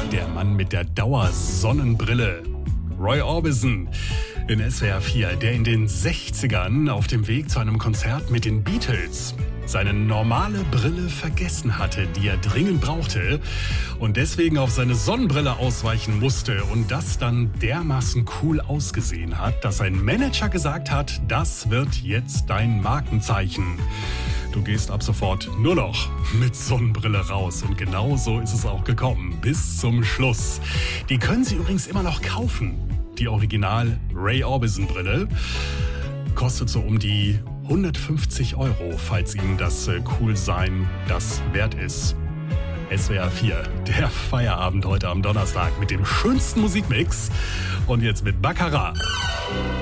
Der Mann mit der Dauersonnenbrille. Roy Orbison in SWR 4, der in den 60ern auf dem Weg zu einem Konzert mit den Beatles seine normale Brille vergessen hatte, die er dringend brauchte und deswegen auf seine Sonnenbrille ausweichen musste und das dann dermaßen cool ausgesehen hat, dass sein Manager gesagt hat, das wird jetzt dein Markenzeichen. Du gehst ab sofort nur noch mit Sonnenbrille raus. Und genau so ist es auch gekommen, bis zum Schluss. Die können Sie übrigens immer noch kaufen. Die Original Roy Orbison Brille kostet so um die 150 €, falls Ihnen das Coolsein das wert ist. SWR 4, der Feierabend heute am Donnerstag mit dem schönsten Musikmix. Und jetzt mit Baccarat.